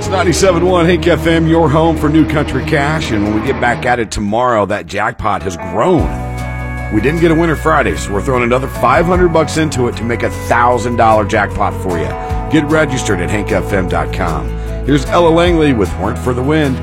97.1 Hank FM, your home for New Country Cash. And when we get back at it tomorrow, that jackpot has grown. We didn't get a winner Friday, so we're throwing another $500 into it to make a $1,000 jackpot for you. Get registered at hankfm.com. Here's Ella Langley with Weren't for the Wind.